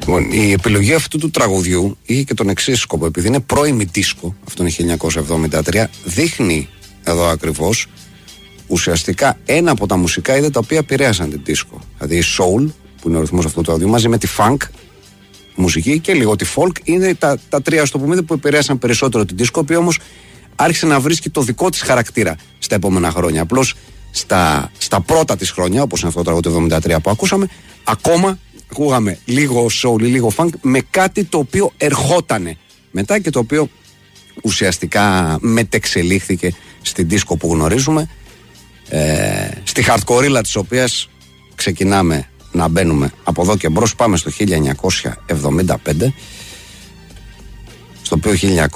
Λοιπόν, η επιλογή αυτού του τραγουδιού είχε και τον εξής σκοπό. Επειδή είναι πρώιμη δίσκο, αυτό είναι 1973, δείχνει εδώ ακριβώς ουσιαστικά ένα από τα μουσικά είδη τα οποία επηρέασαν την δίσκο. Δηλαδή η soul, που είναι ο ρυθμός αυτού του τραγουδιού, μαζί με τη funk μουσική και λίγο τη folk, είναι τα τρία στο πούμε που επηρέασαν περισσότερο την δίσκο, η οποία όμως άρχισε να βρίσκει το δικό της χαρακτήρα στα επόμενα χρόνια. Απλώς στα πρώτα της χρόνια, όπως είναι αυτό το τραγούδι του 1973 που ακούσαμε, ακόμα ακούγαμε λίγο soul ή λίγο funk με κάτι το οποίο ερχότανε μετά και το οποίο ουσιαστικά μετεξελίχθηκε στην δίσκο που γνωρίζουμε, στη hardcore της οποίας ξεκινάμε να μπαίνουμε από εδώ και μπρος. Πάμε στο 1975, στο οποίο